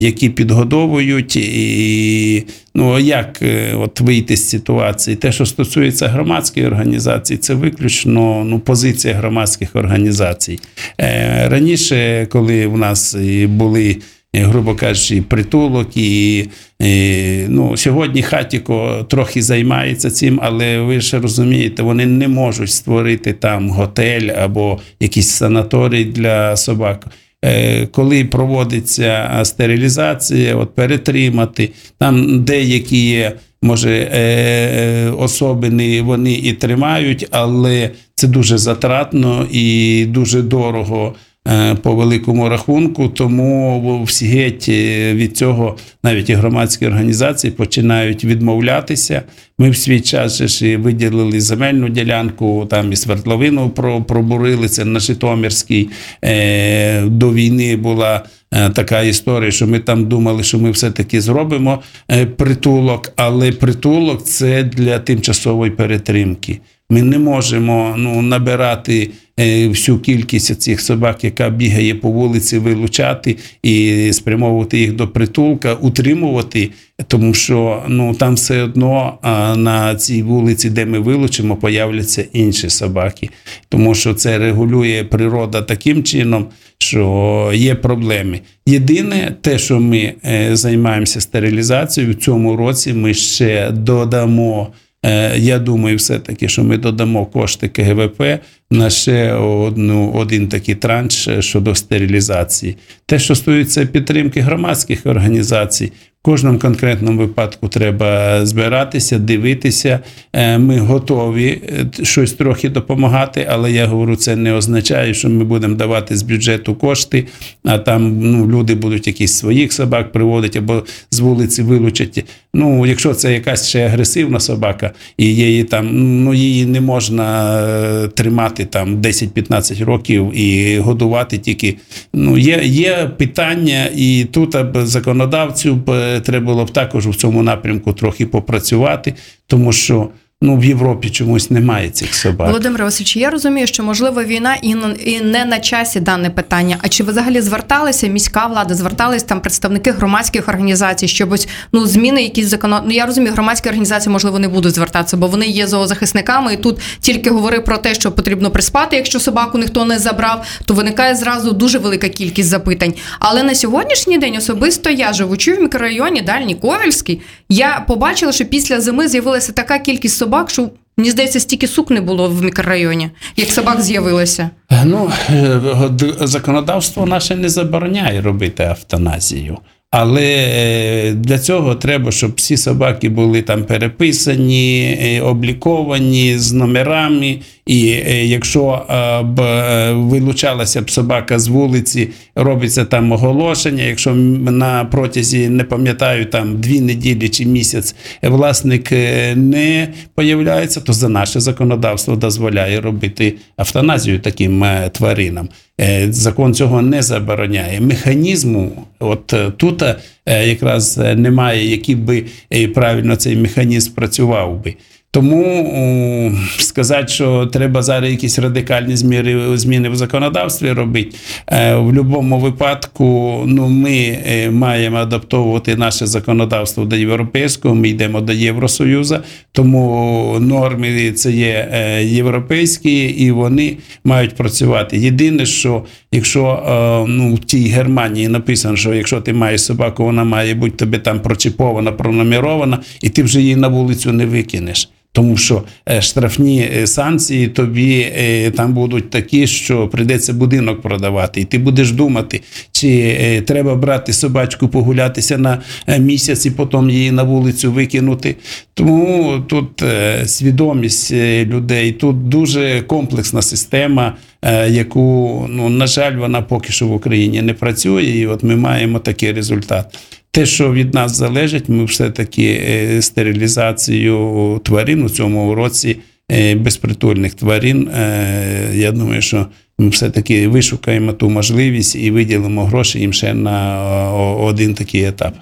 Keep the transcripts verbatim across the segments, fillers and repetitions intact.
які підгодовують. І, ну, як от вийти з ситуації? Те, що стосується громадської організації, це виключно, ну, позиція громадських організацій. Раніше, коли в нас були, грубо кажучи, притулок, і, і ну, сьогодні Хатіко трохи займається цим, але ви ж розумієте, вони не можуть створити там готель або якийсь санаторій для собак. Коли проводиться стерилізація, от перетримати, там деякі є, може, особини, вони і тримають, але це дуже затратно і дуже дорого по великому рахунку, тому всі геть від цього навіть і громадські організації починають відмовлятися. Ми в свій час ж виділили земельну ділянку, там і свердловину пробурили, це на Житомирській. До війни була така історія, що ми там думали, що ми все-таки зробимо притулок, але притулок – це для тимчасової перетримки. Ми не можемо, ну, набирати всю кількість цих собак, яка бігає по вулиці, вилучати і спрямовувати їх до притулка, утримувати, тому що, ну, там все одно на цій вулиці, де ми вилучимо, появляться інші собаки. Тому що це регулює природа таким чином, що є проблеми. Єдине, те, що ми займаємося стерилізацією, в цьому році ми ще додамо, я думаю, все-таки, що ми додамо кошти ка ге ве пе на ще одну, один такий транш щодо стерилізації. Те, що стосується підтримки громадських організацій, в кожному конкретному випадку треба збиратися, дивитися. Ми готові щось трохи допомагати, але я говорю, це не означає, що ми будемо давати з бюджету кошти, а там, ну, люди будуть якісь своїх собак приводити або з вулиці вилучать. Ну, якщо це якась ще агресивна собака, і її там, ну, її не можна тримати там десять-п'ятнадцять років і годувати тільки. Ну, є, є питання, і тут законодавцю треба було б також в цьому напрямку трохи попрацювати, тому що, ну, в Європі чомусь немає цих собак. Володимир Васильович, я розумію, що, можливо, війна і не на часі дане питання. А чи ви взагалі зверталися, міська влада, звертались там представники громадських організацій, щоб ось, ну, зміни якісь законодавчі? Ну, я розумію, громадські організації, можливо, не будуть звертатися, бо вони є зоозахисниками, і тут тільки говори про те, що потрібно приспати, якщо собаку ніхто не забрав, то виникає зразу дуже велика кількість запитань. Але на сьогоднішній день особисто я, живучи в мікрорайоні Дальній Ковельський, я побачила, що після зими з'явилася така кількість собак, собак, що, мені здається, стільки сук не було в мікрорайоні, як собак з'явилося. Ну, законодавство наше не забороняє робити евтаназію. Але для цього треба, щоб всі собаки були там переписані, обліковані, з номерами. І якщо б вилучалася б собака з вулиці, робиться там оголошення. Якщо на протязі, не пам'ятаю, там дві неділі чи місяць власник не появляється, то за наше законодавство дозволяє робити евтаназію таким тваринам. Закон цього не забороняє. Механізму, от тут якраз немає, який би правильно цей механізм працював би. Тому сказати, що треба зараз якісь радикальні зміни, зміни в законодавстві робити, в будь-якому випадку, ну, ми маємо адаптовувати наше законодавство до європейського, ми йдемо до Євросоюзу, тому норми це є європейські і вони мають працювати. Єдине, що якщо, ну, в тій Германії написано, що якщо ти маєш собаку, вона має бути тобі там прочіпована, пронумерована, і ти вже її на вулицю не викинеш. Тому що штрафні санкції тобі там будуть такі, що прийдеться будинок продавати. І ти будеш думати, чи треба брати собачку, погулятися на місяць і потім її на вулицю викинути. Тому тут свідомість людей, тут дуже комплексна система, яку, ну, на жаль, вона поки що в Україні не працює. І от ми маємо такий результат. Те, що від нас залежить, ми все-таки стерилізацію тварин у цьому році, безпритульних тварин, я думаю, що ми все-таки вишукаємо ту можливість і виділимо гроші їм ще на один такий етап.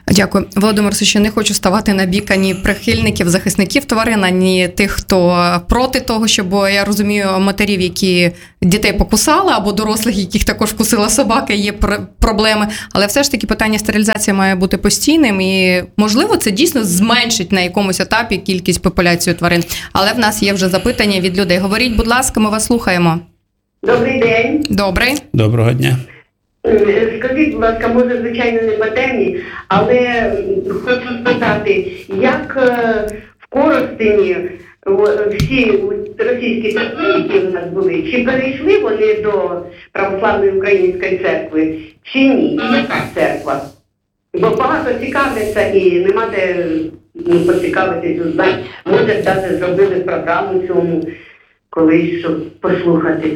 Дякую. Володимир Васильович, не хочу ставати на бік ані прихильників, захисників тварин, ані тих, хто проти того, щоб, я розумію, матерів, які дітей покусали, або дорослих, яких також вкусила собака, є проблеми. Але все ж таки питання стерилізації має бути постійним і, можливо, це дійсно зменшить на якомусь етапі кількість популяції тварин. Але в нас є вже запитання від людей. Говоріть, будь ласка, ми вас слухаємо. Добрий день. Добрий. Доброго дня. Скажіть, будь ласка, може, звичайно, не по темі, але хочу спитати, як в Коростені всі російські представники у нас були, чи перейшли вони до Православної Української церкви, чи ні? І яка церква? Бо багато цікавляться і нема де ну, поцікавитись, узнати. Може, навіть зробили програму цьому колись, щоб послухати.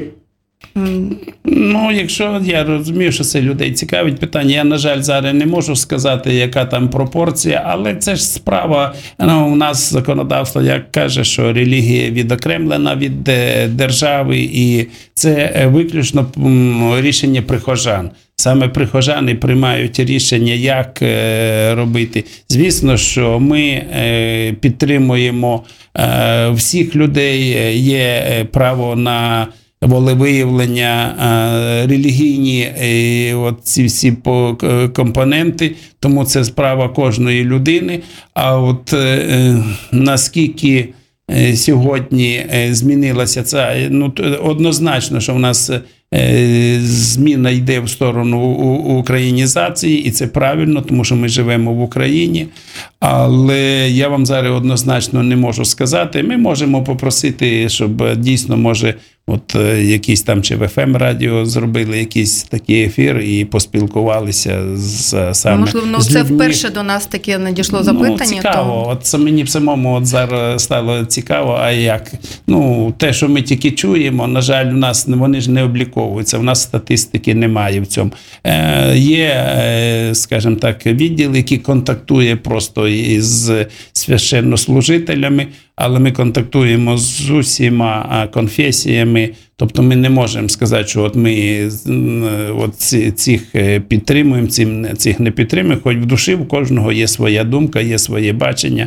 Ну, якщо я розумію, що це людей цікавить питання, я, на жаль, зараз не можу сказати, яка там пропорція, але це ж справа, ну, у нас законодавство, як каже, що релігія відокремлена від держави, і це виключно рішення прихожан. Саме прихожани приймають рішення, як робити. Звісно, що ми підтримуємо всіх людей, є право на волевиявлення, релігійні от ці всі компоненти, тому це справа кожної людини. А от наскільки сьогодні змінилася ця, ну, однозначно, що в нас зміна йде в сторону українізації, і це правильно, тому що ми живемо в Україні. Але я вам зараз однозначно не можу сказати. Ми можемо попросити, щоб дійсно, може, от якісь там чи в еф ем радіо зробили якийсь такий ефір і поспілкувалися з саме Можливо, ну, з це людьми. Вперше до нас таке надійшло запитання. Ну, цікаво. То... От це мені самому от зараз стало цікаво, а як? Ну, те, що ми тільки чуємо, на жаль, у нас вони ж не обліковуються, у нас статистики немає в цьому. Е, є, е, скажімо так, відділ, який контактує просто із священнослужителями, але ми контактуємо з усіма конфесіями, тобто ми не можемо сказати, що от ми от цих підтримуємо, цих не підтримуємо, хоч в душі в кожного є своя думка, є своє бачення,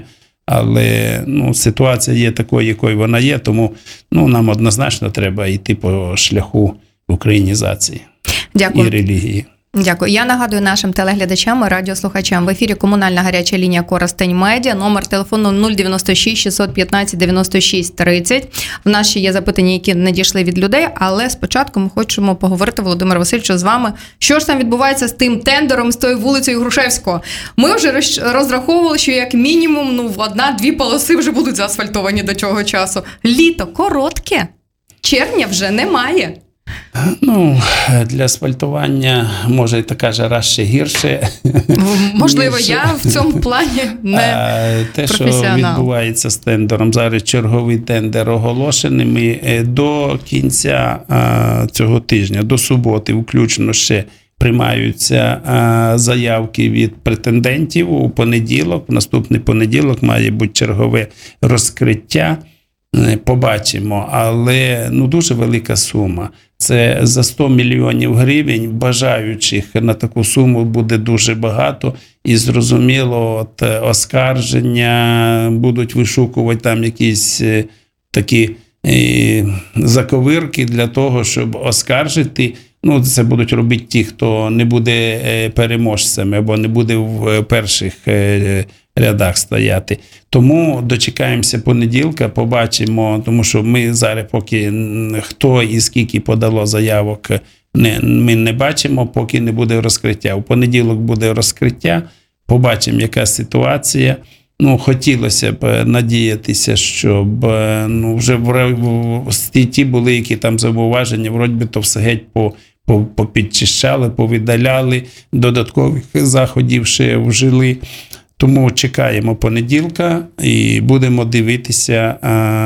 але ну, ситуація є такою, якою вона є, тому ну, нам однозначно треба йти по шляху українізації. Дякую. І релігії. Дякую. Я нагадую нашим телеглядачам і радіослухачам, в ефірі комунальна гаряча лінія Коростень Медіа, номер телефону нуль дев'яносто шість шістсот п'ятнадцять дев'яносто шість тридцять. В нас ще є запитання, які надійшли від людей, але спочатку ми хочемо поговорити, Володимир Васильович, з вами, що ж там відбувається з тим тендером, з тою вулицею Грушевського. Ми вже розраховували, що як мінімум ну, одна-дві полоси вже будуть заасфальтовані до цього часу. Літо коротке, червня вже немає. Ну, для асфальтування, може, така жара ще гірше. Можливо, ніж... я в цьому плані не Те, професіонал. Що відбувається з тендером, зараз черговий тендер оголошений. Ми до кінця цього тижня, до суботи, включно ще приймаються заявки від претендентів. У понеділок, в наступний понеділок має бути чергове розкриття. Побачимо, але ну, дуже велика сума. Це за сто мільйонів гривень, бажаючих на таку суму буде дуже багато. І зрозуміло, от, оскарження, будуть вишукувати там якісь е, такі е, заковирки для того, щоб оскаржити. Ну, це будуть робити ті, хто не буде е, переможцями або не буде в перших е, рядах стояти. Тому дочекаємося понеділка, побачимо, тому що ми зараз поки хто і скільки подало заявок, не, ми не бачимо, поки не буде розкриття. У понеділок буде розкриття, побачимо, яка ситуація. Ну, хотілося б надіятися, щоб ну, вже в, ті були, які там зауваження, вроді би то все геть по попідчищали, повидаляли, додаткових заходів ще вжили. Тому чекаємо понеділка і будемо дивитися,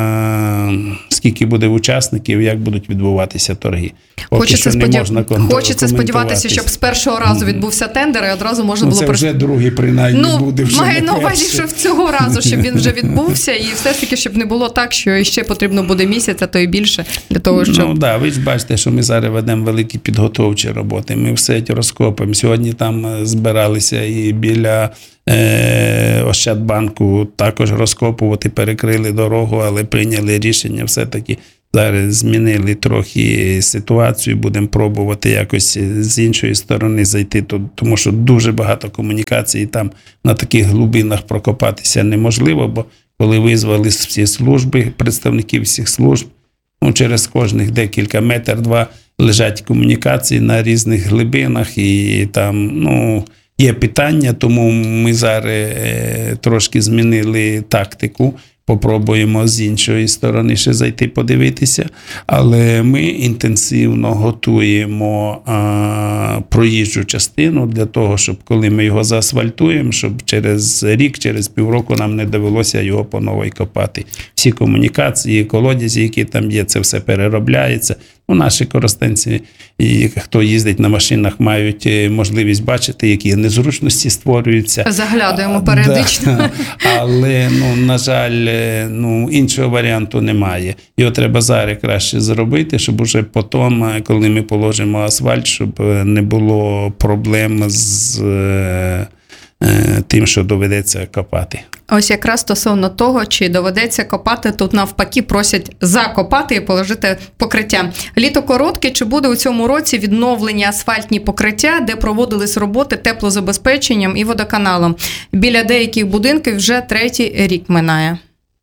скільки буде учасників, як будуть відбуватися торги. Поки Хочеться, що не сподів... можна кон- Хочеться сподіватися, щоб з першого разу відбувся тендер і одразу можна ну, було... Це вже другий, принаймні, ну, буде вже маю на увазі, перший. що в цього разу, щоб він вже відбувся, і все ж таки, щоб не було так, що ще потрібно буде місяць, а то і більше, для того, щоб... Ну, так, да, ви ж бачите, що ми зараз ведемо великі підготовчі роботи, ми все розкопуємо. Сьогодні там збиралися і біля е, Ощадбанку також розкопувати, перекрили дорогу, але прийняли рішення все-таки. Зараз змінили трохи ситуацію, будемо пробувати якось з іншої сторони зайти, тому що дуже багато комунікацій там на таких глибинах прокопатися неможливо, бо коли визвали всі служби, представників всіх служб, ну, через кожних декілька метр-два лежать комунікації на різних глибинах і там, ну, є питання, тому ми зараз трошки змінили тактику. Попробуємо з іншої сторони ще зайти подивитися, але ми інтенсивно готуємо а, проїжджу частину для того, щоб коли ми його заасфальтуємо, щоб через рік, через півроку нам не довелося його по новій копати. Всі комунікації, колодязі, які там є, це все переробляється. Ну, наші користенці, і хто їздить на машинах, мають можливість бачити, які незручності створюються. Заглядуємо періодично. Да. Але, ну, на жаль, ну, іншого варіанту немає. Його треба зараз краще зробити, щоб уже потім, коли ми положимо асфальт, щоб не було проблем з е, е, тим, що доведеться копати. Ось якраз стосовно того, чи доведеться копати, тут навпаки просять закопати і положити покриття. Літо коротке, чи буде у цьому році відновлені асфальтні покриття, де проводились роботи теплозабезпеченням і водоканалом? Біля деяких будинків вже третій рік минає.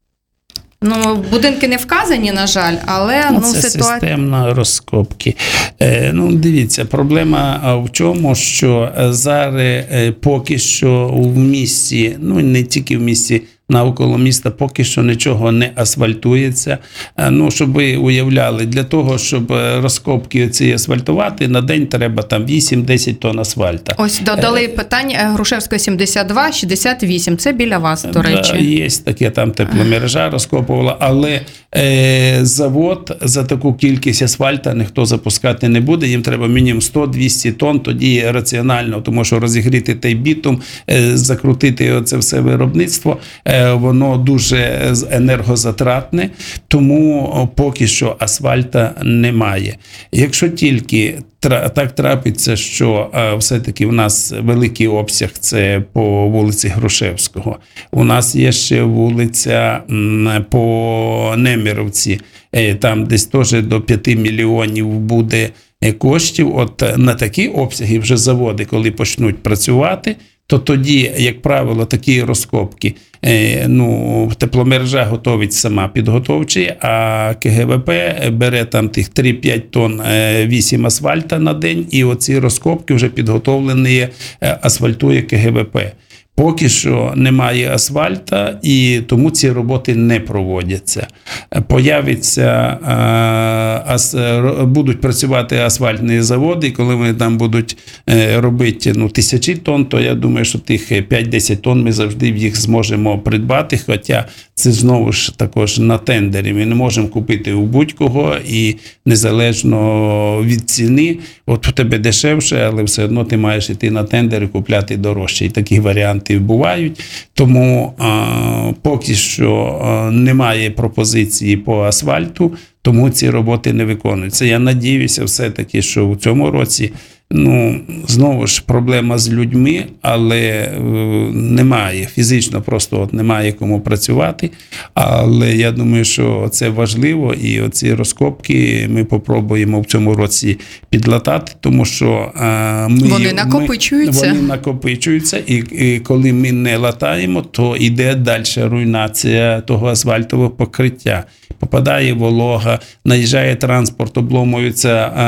Ну, будинки не вказані, на жаль, але ну, це ситуація... системно розкопки. Е, ну, дивіться, проблема в чому, що зараз поки що в місті, ну не тільки в місті, навколо міста поки що нічого не асфальтується. Ну, щоб ви уявляли, для того, щоб розкопки ці асфальтувати, на день треба там вісім-десять тонн асфальта. Ось додали питання Грушевського сімдесят два шістдесят вісім. Це біля вас, до речі. Да, є таке, там тепломережа розкопувала, але е, завод за таку кількість асфальта ніхто запускати не буде. Їм треба мінімум сто-двісті тонн, тоді раціонально, тому що розігріти той бітум, е, закрутити оце все виробництво, е, воно дуже енергозатратне, тому поки що асфальта немає. Якщо тільки так трапиться, що все-таки в нас великий обсяг, це по вулиці Грушевського. У нас є ще вулиця по Неміровці, там десь теж до п'яти мільйонів буде коштів. От на такі обсяги вже заводи, коли почнуть працювати, то тоді, як правило, такі розкопки, ну, тепломережа готовить сама підготовчі, а КГВП бере там тих три-п'ять тонн, вісім асфальта на день, і оці розкопки вже підготовлені, асфальтує КГВП. Поки що немає асфальта, і тому ці роботи не проводяться. Появиться, ас, будуть працювати асфальтні заводи, і коли вони там будуть робити ну, тисячі тонн, то я думаю, що тих п'ять-десять тонн ми завжди їх зможемо придбати, хоча це знову ж також на тендері. Ми не можемо купити у будь-кого, і незалежно від ціни, от у тебе дешевше, але все одно ти маєш йти на тендер і купляти дорожче. І такі варіанти бувають. Тому а, поки що а, немає пропозиції по асфальту, тому ці роботи не виконуються. Я надіюся все-таки, що в цьому році, ну, знову ж проблема з людьми, але е, немає, фізично просто от немає кому працювати. Але я думаю, що це важливо, і оці розкопки ми попробуємо в цьому році підлатати, тому що е, ми, вони накопичуються. Ми, вони накопичуються, і, і коли ми не латаємо, то йде далі руйнація того асфальтового покриття. Попадає волога, наїжджає транспорт, обломуються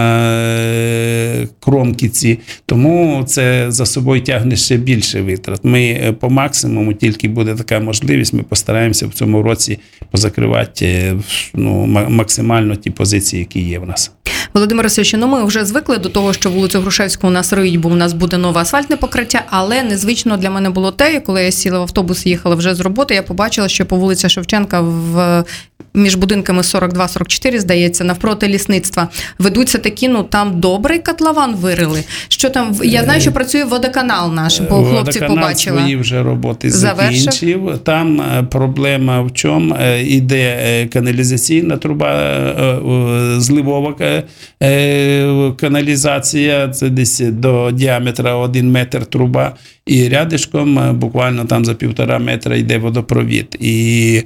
е, кромки ці. Тому це за собою тягне ще більше витрат. Ми по максимуму, тільки буде така можливість, ми постараємося в цьому році позакривати ну, максимально ті позиції, які є в нас. Володимир Васильович, ну ми вже звикли до того, що вулицю Грушевську у нас риють, бо у нас буде нове асфальтне покриття, але незвично для мене було те, коли я сіла в автобус і їхала вже з роботи, я побачила, що по вулиці Шевченка в між будинками сорок два сорок чотири, здається, навпроти лісництва, ведуться такі, ну там добрий котлован вирили. Що там, я знаю, що працює водоканал наш, бо хлопці побачила. Водоканал свої вже роботи Завершив. закінчив. Там проблема в чому? Іде каналізаційна труба, зливова каналізація, це десь до діаметра один метр труба, і рядишком буквально там за півтора метра йде водопровід. І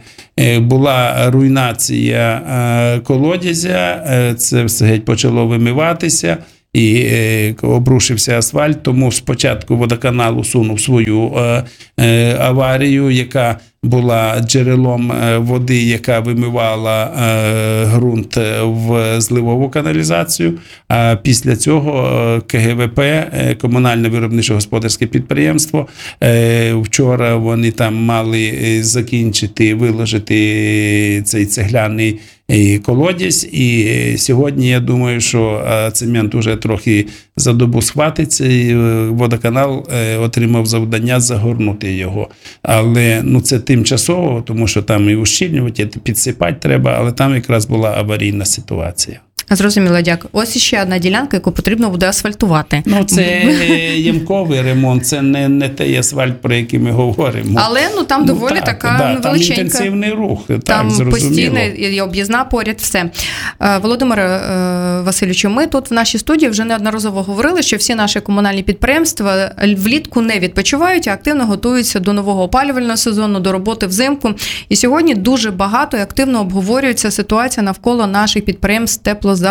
була руйнація колодязя, це все геть почало вимиватися, і е, обрушився асфальт, тому спочатку водоканал усунув свою е, е, аварію, яка була джерелом води, яка вимивала е, ґрунт в зливову каналізацію. А після цього КГВП, е, комунальне виробниче господарське підприємство, е, вчора вони там мали закінчити, виложити цей цегляний колодязь, і сьогодні, я думаю, що цемент уже трохи за добу схватиться, і водоканал отримав завдання загорнути його. Але ну, це тимчасово, тому що там і ущільнювати, і підсипати треба, але там якраз була аварійна ситуація. Зрозуміло, дякую. Ось ще одна ділянка, яку потрібно буде асфальтувати. Ну, це ямковий ремонт, це не, не той асфальт, про який ми говоримо. Але ну, там ну, доволі так, така да, величенька. Там інтенсивний рух, там так, зрозуміло. Постійно і об'їзна поряд, все. Володимире Васильовичу, ми тут в нашій студії вже неодноразово говорили, що всі наші комунальні підприємства влітку не відпочивають, а активно готуються до нового опалювального сезону, до роботи взимку. І сьогодні дуже багато і активно обговорюється ситуація навколо наших підприємств теплозабезпечення.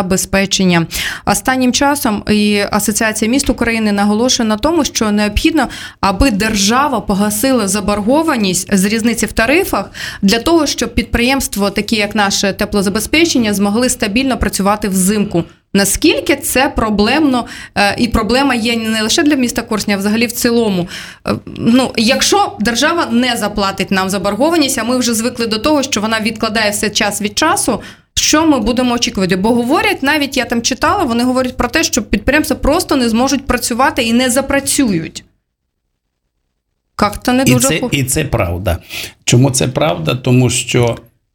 Останнім часом і Асоціація міст України наголошує на тому, що необхідно, аби держава погасила заборгованість з різниці в тарифах для того, щоб підприємства, такі як наше теплозабезпечення, змогли стабільно працювати взимку. Наскільки це проблемно, і проблема є не лише для міста Корсуня, а взагалі в цілому. Ну, якщо держава не заплатить нам заборгованість, а ми вже звикли до того, що вона відкладає все час від часу, що ми будемо очікувати? Бо говорять, навіть я там читала, вони говорять про те, що підприємства просто не зможуть працювати і не запрацюють. Як-то не і дуже... Це, і це правда. Чому це правда? Тому що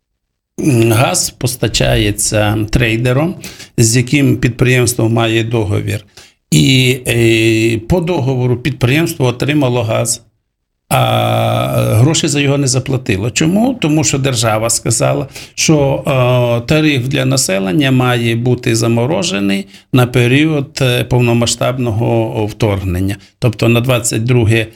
газ постачається трейдером, з яким підприємство має договір. І е, по договору підприємство отримало газ, а гроші за його не заплатило. Чому? Тому що держава сказала, що е, тариф для населення має бути заморожений на період повномасштабного вторгнення. Тобто на двадцять друге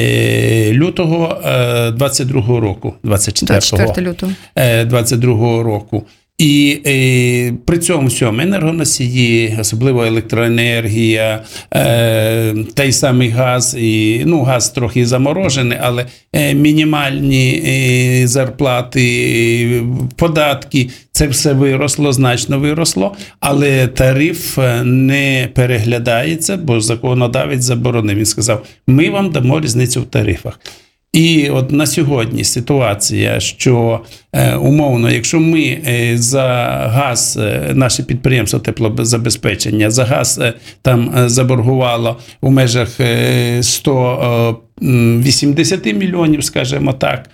лютого двадцять другого року, двадцять четвертого лютого двадцять другого року. І е, при цьому всьому енергоносії, особливо електроенергія, е, той самий газ, і, ну газ трохи заморожений, але е, мінімальні е, зарплати, е, податки, це все виросло, значно виросло, але тариф не переглядається, бо законодавець заборонив. Він сказав, ми вам дамо різницю в тарифах. І от на сьогодні ситуація, що е, умовно, якщо ми е, за газ, е, наше підприємство теплозабезпечення, за газ е, там е, заборгувало у межах е, сто вісімдесят мільйонів, скажімо так,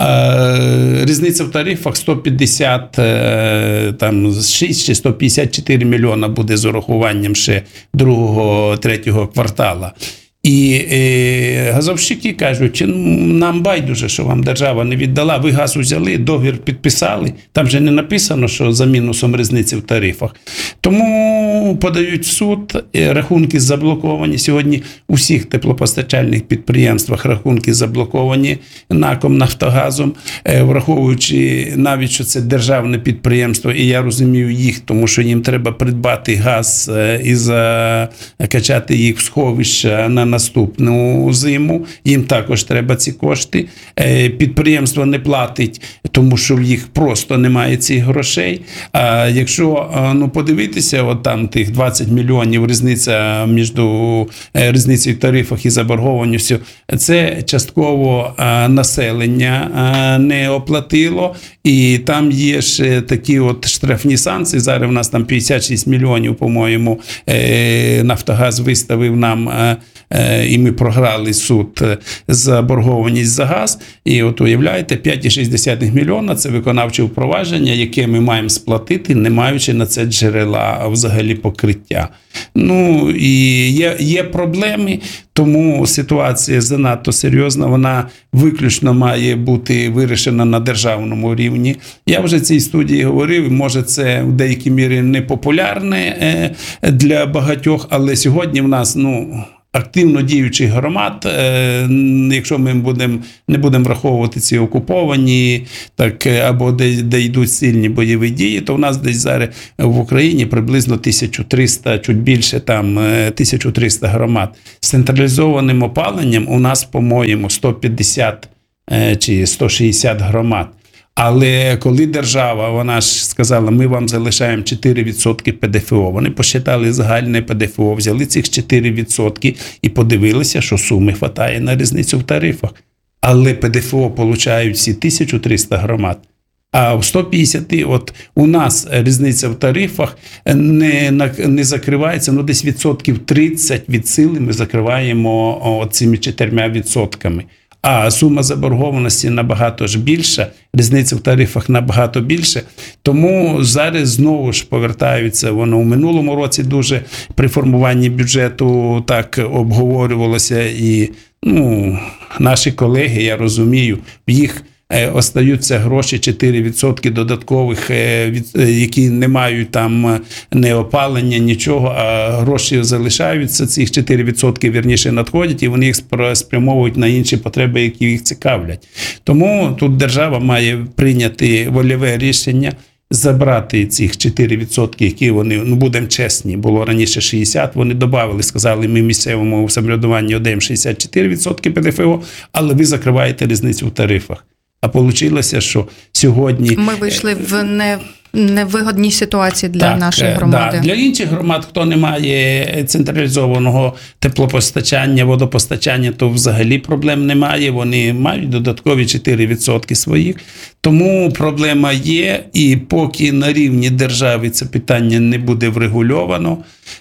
е, різниця в тарифах сто п'ятдесят, е, там, шість чи сто п'ятдесят чотири мільйона буде з урахуванням ще другого, третього квартала. І е, газовщики кажуть, нам байдуже, що вам держава не віддала, ви газ взяли, договір підписали, там же не написано, що за мінусом різниці в тарифах. Тому подають в суд, рахунки заблоковані. Сьогодні у всіх теплопостачальних підприємствах рахунки заблоковані НАКом, Нафтогазом, е, враховуючи навіть, що це державне підприємство, і я розумію їх, тому що їм треба придбати газ е, і закачати їх в сховища на наступну зиму. Їм також треба ці кошти. Підприємство не платить, тому що в їх просто немає цих грошей. А якщо ну, подивитися, от там тих двадцять мільйонів різниця між різницею в тарифах і заборгованістю, це частково населення не оплатило. І там є ж такі от штрафні санкції. Зараз в нас там п'ятдесят шість мільйонів, по-моєму, Нафтогаз виставив нам, і ми програли суд за боргованість за газ. І от уявляєте, п'ять цілих шість десятих мільйона – це виконавче впровадження, яке ми маємо сплатити, не маючи на це джерела взагалі покриття. Ну, і є, є проблеми, тому ситуація занадто серйозна, вона виключно має бути вирішена на державному рівні. Я вже в цій студії говорив, може це в деякій мірі не популярне для багатьох, але сьогодні в нас, ну, активно діючих громад, якщо ми будемо, не будемо враховувати ці окуповані, так, або де, де йдуть сильні бойові дії, то в нас десь зараз в Україні приблизно тисяча триста, чуть більше, там, тисяча триста громад. З централізованим опаленням у нас, по-моєму, сто п'ятдесят чи сто шістдесят громад. Але коли держава, вона ж сказала, ми вам залишаємо чотири відсотки ПДФО, вони посчитали загальне ПДФО, взяли цих чотири відсотки і подивилися, що суми хватає на різницю в тарифах. Але ПДФО получають всі тисяча триста громад. А в сто п'ятдесят, от у нас різниця в тарифах не, не закривається, ну десь відсотків тридцять від сили ми закриваємо цими чотирма відсотками. А сума заборгованості набагато ж більша, різниця в тарифах набагато більше. Тому зараз знову ж повертаються, воно у минулому році дуже при формуванні бюджету так обговорювалося. І ну, наші колеги, я розумію, в їх остаються гроші, чотири відсотки додаткових, які не мають там не опалення, нічого, а гроші залишаються, цих чотири відсотки, вірніше, надходять, і вони їх спрямовують на інші потреби, які їх цікавлять. Тому тут держава має прийняти вольове рішення, забрати цих чотири відсотки, які вони, ну будемо чесні, було раніше шістдесят, вони додали, сказали, ми місцевому самоврядуванню даємо шістдесят чотири відсотки ПДФО, але ви закриваєте різницю в тарифах. А вийшло, що сьогодні... Ми вийшли в не, невигодній ситуації для так, нашої громади. Да. Для інших громад, хто не має централізованого теплопостачання, водопостачання, то взагалі проблем немає. Вони мають додаткові чотири відсотки своїх. Тому проблема є, і поки на рівні держави це питання не буде врегульовано,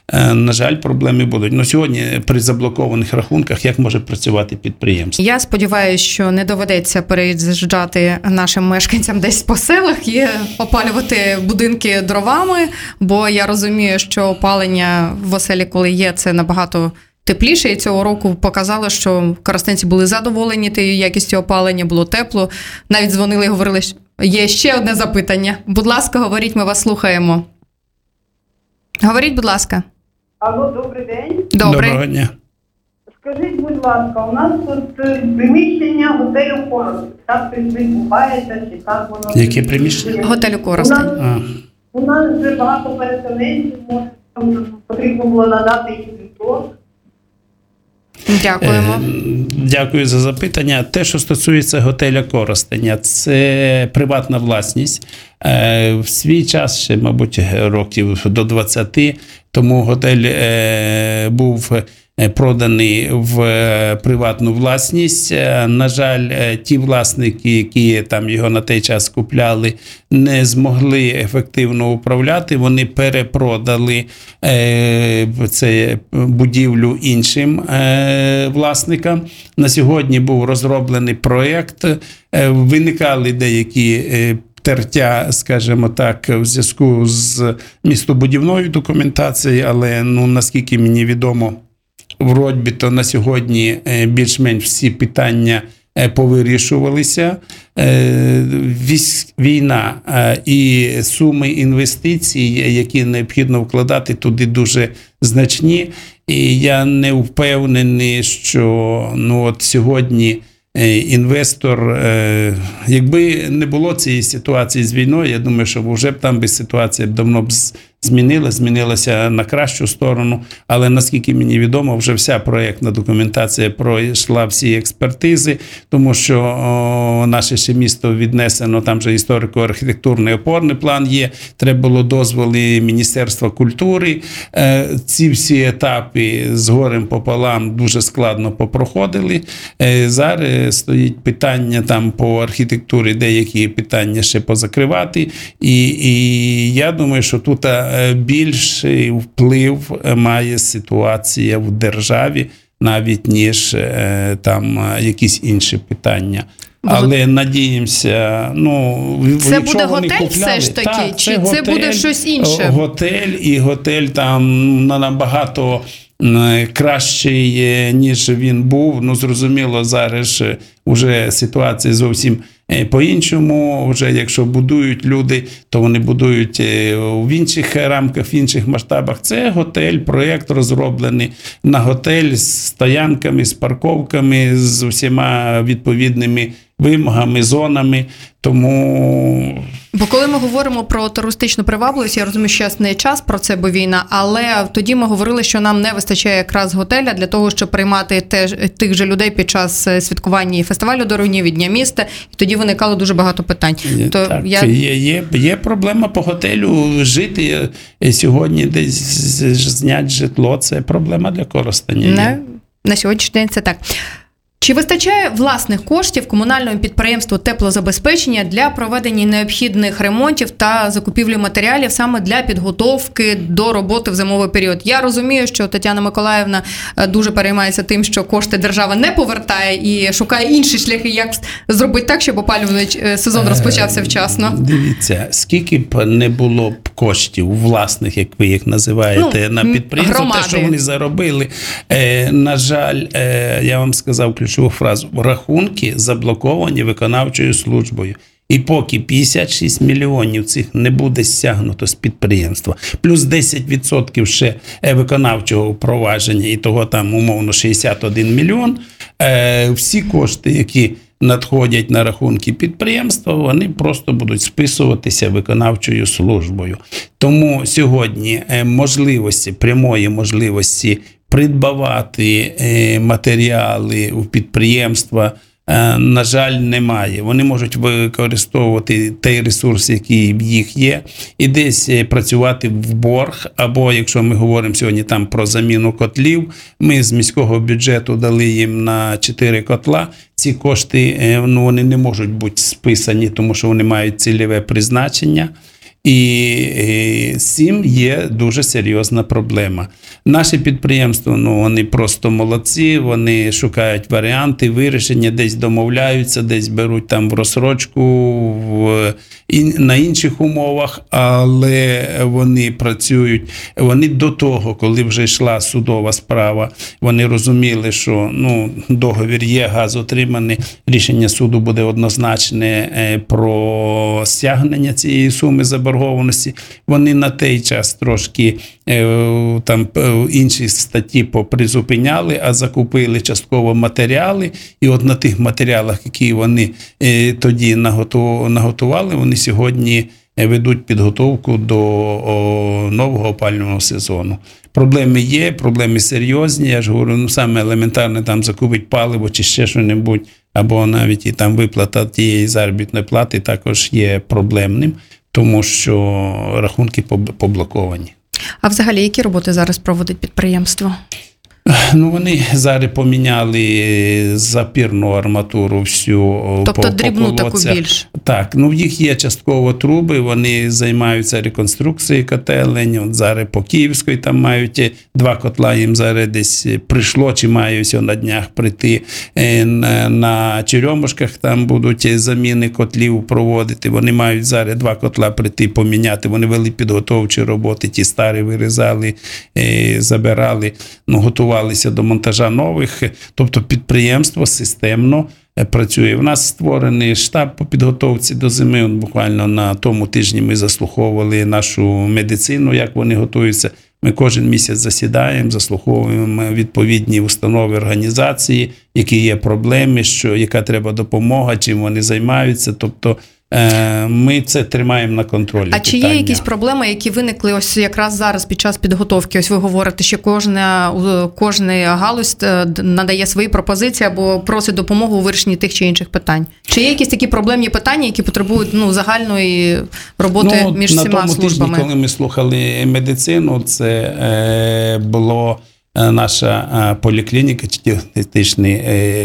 на жаль, проблеми будуть. Ну, сьогодні при заблокованих рахунках як може працювати підприємство? Я сподіваюся, що не доведеться переїжджати нашим мешканцям десь по селах і опалювати будинки дровами, бо я розумію, що опалення в оселі, коли є, це набагато тепліше, і цього року показало, що коростенці були задоволені тією якістю опалення, було тепло. Навіть дзвонили і говорили, що є ще одне запитання. Будь ласка, говоріть, ми вас слухаємо. Говоріть, будь ласка. Алло, добрий день. Добрий. Доброго дня. Скажіть, будь ласка, у нас тут приміщення готелю Коростень. Так відбувається, чи так воно? Яке приміщення? Готелю Коростень. У нас, у нас вже багато переселенців, може, потрібно було надати їм житло. Дякуємо. Дякую за запитання. Те, що стосується готеля Коростеня, це приватна власність. В свій час, ще, мабуть, років до двадцяти, тому готель був проданий в приватну власність. На жаль, ті власники, які там його на той час купляли, не змогли ефективно управляти. Вони перепродали це будівлю іншим власникам. На сьогодні був розроблений проєкт. Виникали деякі тертя, скажімо так, в зв'язку з містобудівною документацією, але ну, наскільки мені відомо, вроді то на сьогодні більш-менш всі питання повирішувалися. Війна і суми інвестицій, які необхідно вкладати туди, дуже значні. І я не впевнений, що ну, от сьогодні інвестор, якби не було цієї ситуації з війною, я думаю, що вже б там би ситуація давно б змінилася, змінилася на кращу сторону, але наскільки мені відомо, вже вся проєктна документація пройшла всі експертизи, тому що о, наше ще місто віднесено, там же історико-архітектурний опорний план є, треба було дозволи Міністерства культури. Е, ці всі етапи з горем пополам дуже складно попроходили. Е, зараз стоїть питання там по архітектурі, деякі питання ще позакривати, і, і я думаю, що тут більший вплив має ситуація в державі, навіть ніж е, там якісь інші питання. Але надіємося, ну, це буде готель купляли, все ж таки, так, чи це, готель, це буде щось інше? Готель, і готель там набагато кращий, ніж він був. Ну, зрозуміло, зараз вже ситуація зовсім по-іншому. Вже якщо будують люди, то вони будують в інших рамках, в інших масштабах. Це готель, проєкт розроблений на готель з стоянками, з парковками, з усіма відповідними вимогами, зонами. Тому... Бо коли ми говоримо про туристичну привабливість, я розумію, що зараз не час про це, бо війна, але тоді ми говорили, що нам не вистачає якраз готеля для того, щоб приймати теж, тих же людей під час святкування і фестивалю Доронів, і Дня міста, і тоді виникало дуже багато питань. То так, я... є, є, є проблема по готелю жити. Сьогодні десь зняти житло – це проблема для Коростеня. Не, на сьогоднішній день це так. Чи вистачає власних коштів комунальному підприємству теплозабезпечення для проведення необхідних ремонтів та закупівлі матеріалів саме для підготовки до роботи в зимовий період? Я розумію, що Тетяна Миколаївна дуже переймається тим, що кошти держава не повертає і шукає інші шляхи, як зробити так, щоб опалювальний сезон розпочався вчасно. Дивіться, скільки б не було б коштів власних, як ви їх називаєте, ну, на підприємство, те, що вони заробили, е, на жаль, е, я вам сказав ключову фразу, рахунки заблоковані виконавчою службою. І поки п'ятдесят шість мільйонів цих не буде стягнуто з підприємства, плюс десять відсотків ще виконавчого впровадження, і того там умовно шістдесят один мільйон, е, всі кошти, які надходять на рахунки підприємства, вони просто будуть списуватися виконавчою службою. Тому сьогодні можливості, прямої можливості придбавати матеріали у підприємства, на жаль, немає. Вони можуть використовувати той ресурс, який в їх є, і десь працювати в борг, або, якщо ми говоримо сьогодні там про заміну котлів, ми з міського бюджету дали їм на чотири котла. Ці кошти, ну, вони не можуть бути списані, тому що вони мають цільове призначення. І з цим є дуже серйозна проблема. Наші підприємства, ну, вони просто молодці, вони шукають варіанти вирішення, десь домовляються, десь беруть там в розсрочку, в, і, на інших умовах, але вони працюють. Вони до того, коли вже йшла судова справа, вони розуміли, що, ну, договір є, газ отриманий, рішення суду буде однозначне про стягнення цієї суми заборгованості. Вони на той час трошки е, там інші статті попризупиняли, а закупили частково матеріали. І от на тих матеріалах, які вони е, тоді наготували, вони сьогодні ведуть підготовку до о, нового опалювального сезону. Проблеми є, проблеми серйозні. Я ж говорю, ну саме елементарне там закупити паливо чи ще що-небудь, або навіть і там виплата тієї заробітної плати також є проблемним, тому що рахунки поблоковані. А взагалі, які роботи зараз проводить підприємство? Ну, вони зараз поміняли запірну арматуру всю. Тобто по, дрібну по таку більш? Так, ну в їх є частково труби, вони займаються реконструкцією котелень, от зараз по Київській там мають два котла, їм зараз десь прийшло, чи мають на днях прийти. На, на Черемушках там будуть заміни котлів проводити, вони мають зараз два котла прийти поміняти, вони вели підготовчі роботи, ті старі вирізали, забирали, ну, готували до монтажа нових, тобто підприємство системно працює. У нас створений штаб по підготовці до зими, буквально на тому тижні ми заслуховували нашу медицину, як вони готуються. Ми кожен місяць засідаємо, заслуховуємо відповідні установи, організації, які є проблеми, що, яка треба допомога, чим вони займаються. Тобто Ми це тримаємо на контролі. А чи є якісь проблеми, які виникли ось якраз зараз під час підготовки? Ось ви говорите, що кожна, кожна галузь надає свої пропозиції або просить допомогу у вирішенні тих чи інших питань. Чи є якісь такі проблемні питання, які потребують ну, загальної роботи ну, між всіма службами? На тому службами? тижні, коли ми слухали медицину, це е, було наша поліклініка, чи діагностичний,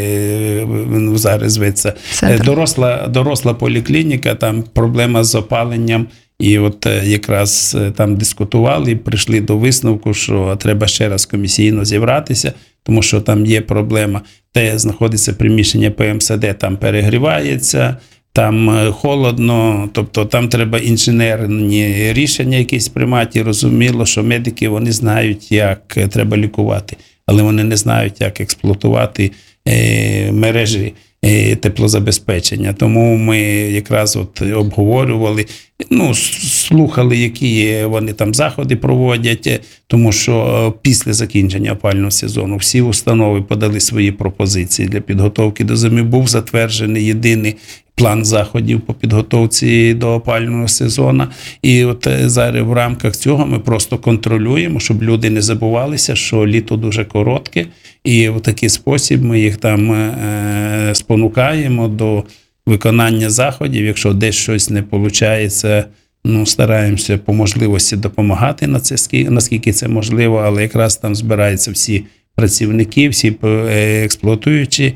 він зараз зветься, доросла, доросла поліклініка, там проблема з опаленням. І от якраз там дискутували і прийшли до висновку, що треба ще раз комісійно зібратися, тому що там є проблема, де знаходиться приміщення Пе Ем Се Де, там перегрівається, там холодно, тобто там треба інженерні рішення якісь приймати. І розуміло, що медики, вони знають, як треба лікувати, але вони не знають, як експлуатувати е, мережі е, теплозабезпечення. Тому ми якраз от обговорювали, ну, слухали, які вони там заходи проводять, тому що після закінчення опалювального сезону всі установи подали свої пропозиції для підготовки до зими. Був затверджений єдиний план заходів по підготовці до опалювального сезону. І от зараз в рамках цього ми просто контролюємо, щоб люди не забувалися, що літо дуже коротке. І в такий спосіб ми їх там е, спонукаємо до виконання заходів. Якщо десь щось не виходить, ну, стараємося по можливості допомагати на це, наскільки це можливо, але якраз там збираються всі працівники, всі експлуатуючі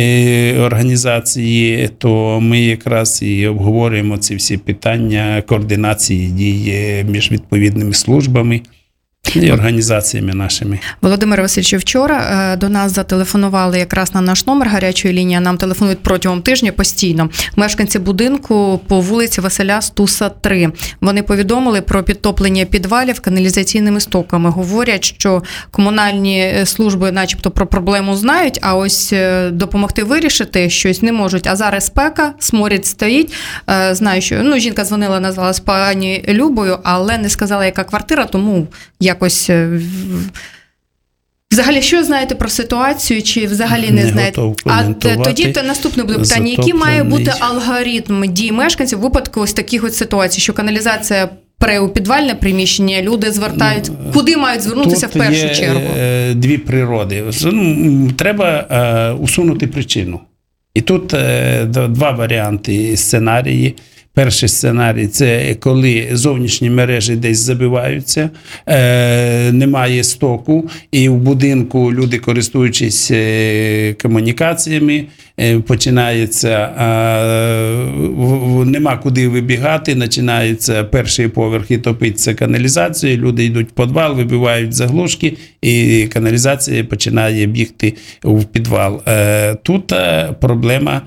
організації, то ми якраз і обговорюємо ці всі питання координації дій між відповідними службами і організаціями нашими. Володимир Васильович, вчора до нас зателефонували якраз на наш номер гарячої лінії, нам телефонують протягом тижня постійно. Мешканці будинку по вулиці Василя Стуса, три. Вони повідомили про підтоплення підвалів каналізаційними стоками. Говорять, що комунальні служби начебто про проблему знають, а ось допомогти вирішити щось не можуть. А зараз спека, сморід стоїть. Знаю, що ну, жінка дзвонила, назвалась пані Любою, але не сказала, яка квартира, тому якось взагалі, що знаєте про ситуацію, чи взагалі не, не знаєте? А тоді то наступне буде питання. Який має бути алгоритм дій мешканців у випадку ось таких от ситуацій, що каналізація пре у підвальне приміщення, люди звертають, ну, куди мають звернутися в першу є чергу? Дві природи. Треба усунути причину. І тут два варіанти сценарії. Перший сценарій – це коли зовнішні мережі десь забиваються, е, немає стоку, і в будинку люди, користуючись е, комунікаціями, е, починається, е, в, нема куди вибігати, починається перший поверх і топиться каналізацією, люди йдуть в підвал, вибивають заглушки, і каналізація починає бігти в підвал. Е, тут е, проблема.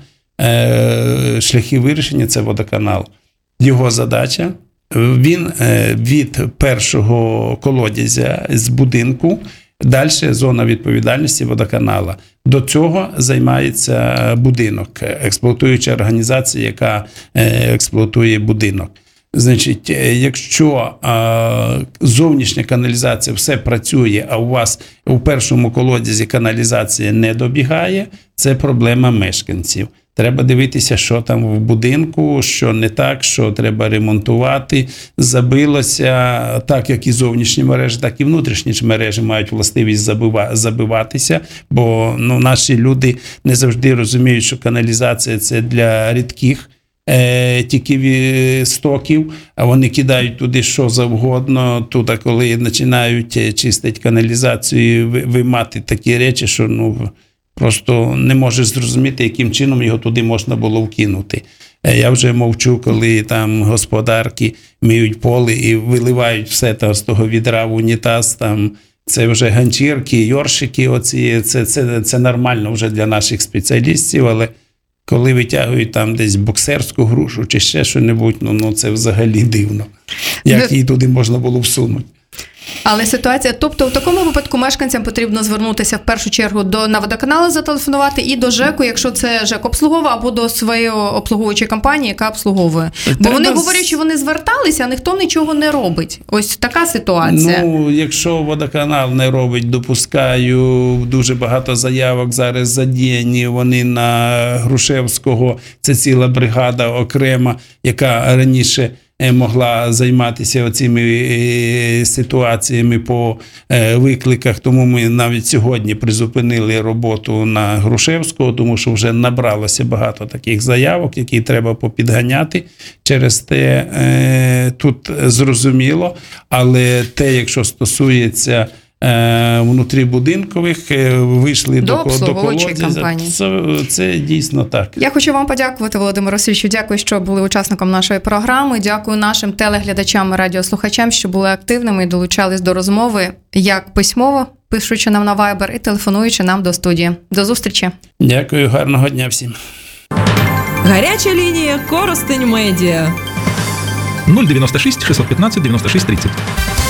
Шляхи вирішення – це водоканал. Його задача – він від першого колодязя з будинку, далі зона відповідальності водоканала. До цього займається будинок, експлуатуюча організація, яка експлуатує будинок. Значить, якщо а, зовнішня каналізація все працює, а у вас у першому колодязі каналізація не добігає, це проблема мешканців. Треба дивитися, що там в будинку, що не так, що треба ремонтувати. Забилося, так як і зовнішні мережі, так і внутрішні мережі мають властивість забиватися, бо ну, наші люди не завжди розуміють, що каналізація – це для рідких е, тільки стоків, а вони кидають туди що завгодно. Тут, коли починають чистити каналізацію, виймати такі речі, що ну, просто не можеш зрозуміти, яким чином його туди можна було вкинути. Я вже мовчу, коли там господарки миють поле і виливають все там з того відра в унітаз, там це вже ганчірки, йоршики, оці, це, це, це нормально вже для наших спеціалістів, але коли витягують там десь боксерську грушу чи ще що-небудь, ну, ну це взагалі дивно. Як її туди можна було всунути? Але ситуація, тобто в такому випадку мешканцям потрібно звернутися в першу чергу до на водоканали, зателефонувати і до ЖЕКу, якщо це ЖЕК обслуговує, або до своєї обслуговуючої компанії, яка обслуговує. Бо Треба вони з- говорять, що вони зверталися, а ніхто нічого не робить. Ось така ситуація. Ну, якщо водоканал не робить, допускаю, дуже багато заявок зараз задіяні, вони на Грушевського, це ціла бригада окрема, яка раніше е, могла займатися оцими е, ситуаціями по е, викликах, тому ми навіть сьогодні призупинили роботу на Грушевського, тому що вже набралося багато таких заявок, які треба попідганяти. Через те е, тут зрозуміло, але те, якщо стосується е, внутрібудинкових, е, вийшли До до, до обслуговуючої колодязя, компанії. це, це дійсно так. Я хочу вам подякувати, Володимиру Васильовичу. Дякую, що були учасником нашої програми. Дякую нашим телеглядачам і радіослухачам, що були активними і долучались до розмови як письмово, пишучи нам на Viber, і телефонуючи нам до студії. До зустрічі. Дякую, гарного дня всім. Гаряча лінія Коростень Медіа. нуль дев'яносто шість шістсот п'ятнадцять дев'яносто шість тридцять.